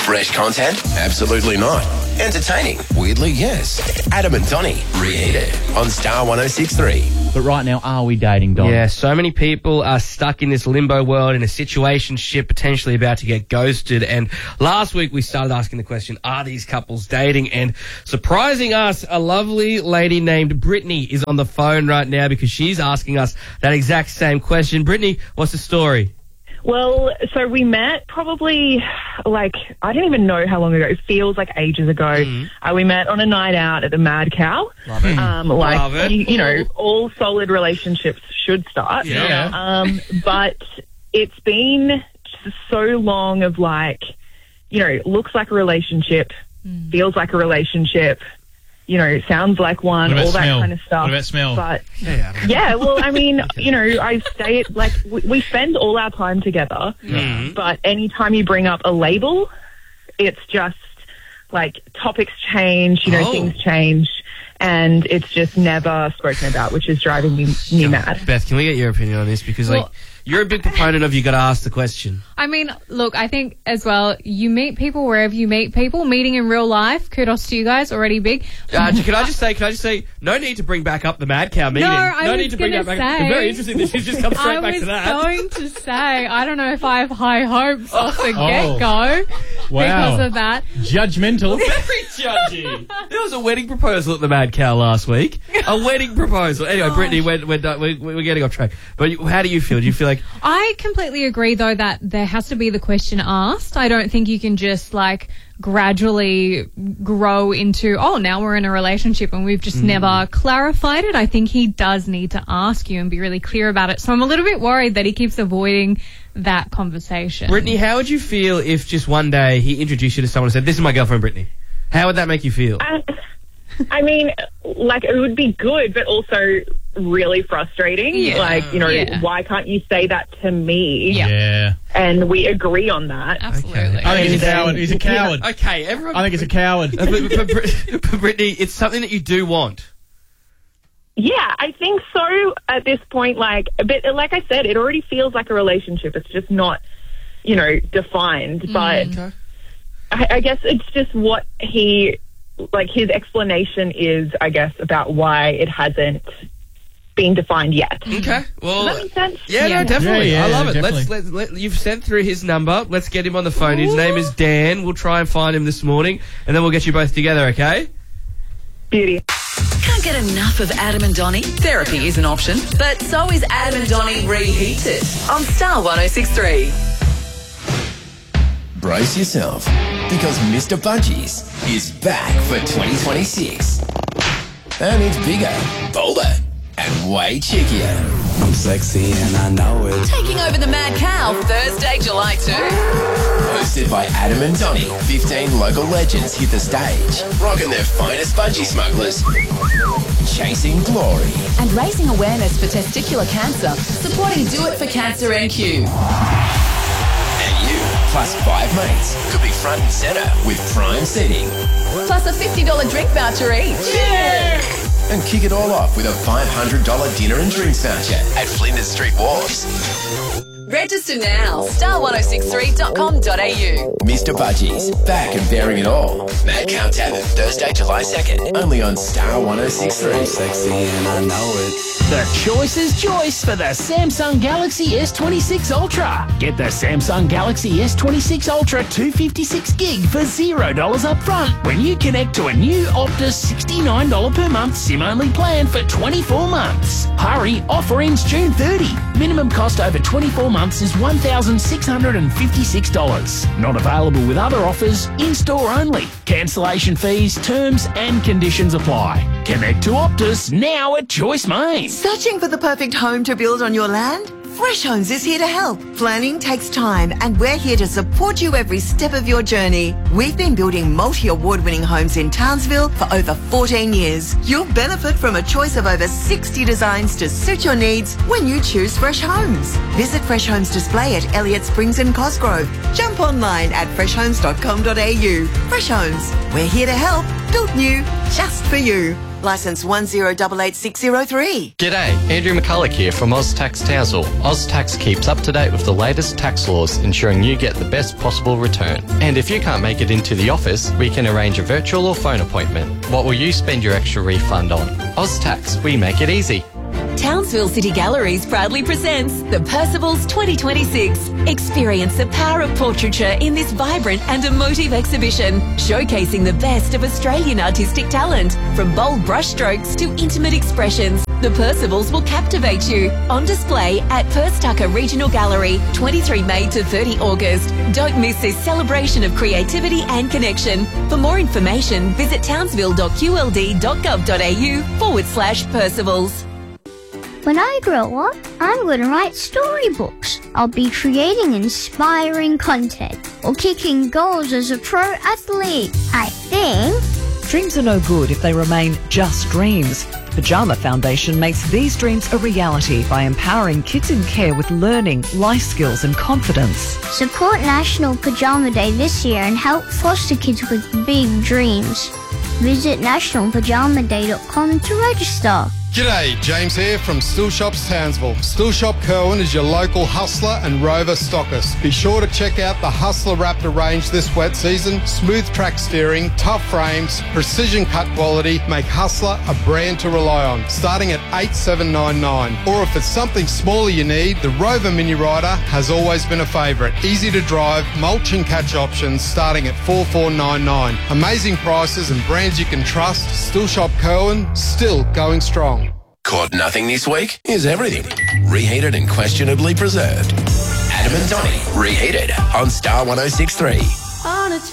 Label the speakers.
Speaker 1: Fresh content? Absolutely not. Entertaining? Weirdly, yes. Adam and Donnie, Reheated on Star 106.3.
Speaker 2: But right now, are we dating, Don?
Speaker 3: Yeah, so many people are stuck in this limbo world, in a situationship, potentially about to get ghosted. And last week we started asking the question, are these couples dating? And surprising us, a lovely lady named Brittany is on the phone right now because she's asking us that exact same question. Brittany, what's the story?
Speaker 4: Well, so we met probably, I don't even know how long ago. It feels like ages ago. We met on a night out at the Mad Cow.
Speaker 3: Love it. Love it.
Speaker 4: You know, all solid relationships should start.
Speaker 3: Yeah.
Speaker 4: But it's been just so long of looks like a relationship, feels like a relationship, sounds like one, all that kind of stuff.
Speaker 5: What about smell?
Speaker 4: But I mean, I stay we spend all our time together, but anytime you bring up a label, it's just topics change, things change, and it's just never spoken about, which is driving me mad.
Speaker 3: Beth, can we get your opinion on this? Because you're a big proponent of you got to ask the question.
Speaker 6: I mean, look, I think as well, you meet people wherever you meet people. Meeting in real life, kudos to you guys, already big.
Speaker 3: Can I just say, no need to bring back up the Mad Cow meeting.
Speaker 6: No
Speaker 3: need to bring that back. It's very interesting that she's just come straight back to that.
Speaker 6: I was going to say, I don't know if I have high hopes off the get-go because of that.
Speaker 5: Judgmental.
Speaker 3: Very judgy. There was a wedding proposal at the Mad Cow last week. A wedding proposal. Anyway, Brittany, we're getting off track. But how do you feel? Do you feel like...
Speaker 6: I completely agree, though, that there has to be the question asked. I don't think you can just, gradually grow into, now we're in a relationship and we've just never clarified it. I think he does need to ask you and be really clear about it. So I'm a little bit worried that he keeps avoiding that conversation.
Speaker 3: Brittany, how would you feel if just one day he introduced you to someone and said, this is my girlfriend, Brittany? How would that make you feel?
Speaker 4: I mean, it would be good, but also really frustrating.
Speaker 6: Yeah.
Speaker 4: Why can't you say that to me?
Speaker 5: Yeah.
Speaker 4: And we agree on that.
Speaker 6: Absolutely.
Speaker 5: I think he's a coward. He's a coward.
Speaker 3: Okay, everyone...
Speaker 5: I think he's a coward.
Speaker 3: but Brittany, it's something that you do want.
Speaker 4: Yeah, I think so at this point. But like I said, it already feels like a relationship. It's just not, defined. But I guess it's just what his explanation is, I guess, about why it hasn't been defined yet.
Speaker 3: Okay. Well,
Speaker 4: does that make sense?
Speaker 3: Yeah, no, definitely.
Speaker 5: Yeah,
Speaker 3: I love it.
Speaker 5: definitely.
Speaker 3: You've sent through his number. Let's get him on the phone. His name is Dan. We'll try and find him this morning, and then we'll get you both together, okay?
Speaker 4: Beauty.
Speaker 7: Can't get enough of Adam and Donnie? Therapy is an option, but so is Adam and Donnie Reheated on Star 106.3.
Speaker 1: Brace yourself, because Mr. Budgies is back for 2026. And it's bigger, bolder, and way chickier.
Speaker 8: I'm sexy and I know it.
Speaker 7: Taking over the Mad Cow Thursday, July 2.
Speaker 1: Hosted by Adam and Donnie, 15 local legends hit the stage, rocking their finest budgie smugglers, chasing glory.
Speaker 7: And raising awareness for testicular cancer, supporting Do It for Cancer NQ.
Speaker 1: And you, plus 5 mates, could be front and centre with prime seating.
Speaker 7: Plus a $50 drink voucher each.
Speaker 1: Yeah! And kick it all off with a $500 dinner and drinks voucher at Flinders Street Wharfs.
Speaker 7: Register now. star1063.com.au.
Speaker 1: Mr. Budgies, back and bearing it all. Mad Cow Tavern, Thursday, July 2nd. Only on Star 106.3.
Speaker 8: I'm sexy and I know it.
Speaker 9: The choice is choice for the Samsung Galaxy S26 Ultra. Get the Samsung Galaxy S26 Ultra 256 gig for $0 up front when you connect to a new Optus $69 per month SIM-only plan for 24 months. Hurry, offer ends June 30. Minimum cost over 24 months is $1,656. Not available with other offers, in-store only. Cancellation fees, terms and conditions apply. Connect to Optus now at Choice Main.
Speaker 10: Searching for the perfect home to build on your land? Fresh Homes is here to help. Planning takes time and we're here to support you every step of your journey. We've been building multi-award-winning homes in Townsville for over 14 years. You'll benefit from a choice of over 60 designs to suit your needs when you choose Fresh Homes. Visit Fresh Homes display at Elliott Springs and Cosgrove. Jump online at freshhomes.com.au. Fresh Homes, we're here to help. Built new, just for you. Licence 1088603.
Speaker 2: G'day, Andrew McCulloch here from OzTax Townsville. OzTax keeps up to date with the latest tax laws, ensuring you get the best possible return. And if you can't make it into the office, we can arrange a virtual or phone appointment. What will you spend your extra refund on? OzTax, we make it easy.
Speaker 11: Townsville City Galleries proudly presents the Percivals 2026. Experience the power of portraiture in this vibrant and emotive exhibition, showcasing the best of Australian artistic talent, from bold brushstrokes to intimate expressions. The Percivals will captivate you. On display at Perth Tucker Regional Gallery, 23 May to 30 August. Don't miss this celebration of creativity and connection. For more information, visit townsville.qld.gov.au/Percivals.
Speaker 12: When I grow up, I'm going to write storybooks. I'll be creating inspiring content or kicking goals as a pro athlete. I think.
Speaker 13: Dreams are no good if they remain just dreams. Pajama Foundation makes these dreams a reality by empowering kids in care with learning, life skills and confidence.
Speaker 12: Support National Pajama Day this year and help foster kids with big dreams. Visit nationalpajamaday.com to register.
Speaker 14: G'day, James here from Still Shops Townsville. Still Shop Kerwin is your local hustler and rover stockist. Be sure to check out the Hustler Raptor range this wet season. Smooth track steering, tough frames, precision cut quality make Hustler a brand to rely on, starting at $8,799. Or if it's something smaller you need, the Rover Mini Rider has always been a favourite. Easy to drive, mulch and catch options starting at $4,499. Amazing prices and brands you can trust. Still Shop Kerwin, still going strong.
Speaker 1: Caught nothing this week? Here's everything. Reheated and questionably preserved. Adam and Donnie, Reheated on Star 106.3.